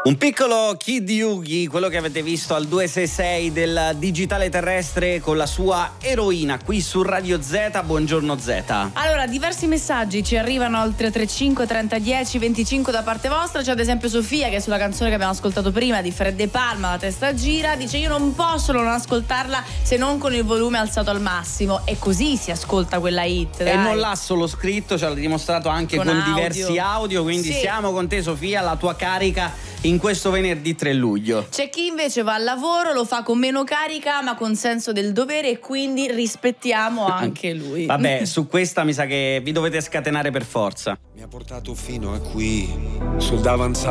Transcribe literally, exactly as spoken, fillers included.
Un piccolo Kid Yugi, quello che avete visto al duecentosessantasei del digitale terrestre con la sua eroina qui su Radio Z. Buongiorno Z. Allora, diversi messaggi ci arrivano al tre tre cinque trenta dieci venticinque da parte vostra. C'è ad esempio Sofia che sulla canzone che abbiamo ascoltato prima di Fred De Palma, La testa gira, dice: io non posso non ascoltarla se non con il volume alzato al massimo. E così si ascolta quella hit, dai. E non l'ha solo scritto, ce l'ha dimostrato anche con, Con con audio. diversi audio. Quindi Sì. siamo con te, Sofia, la tua carica in questo venerdì tre luglio. C'è chi invece va al lavoro, lo fa con meno carica ma con senso del dovere, e quindi rispettiamo anche lui. Vabbè, su questa mi sa che vi dovete scatenare per forza. Mi ha portato fino a qui sul davanzale.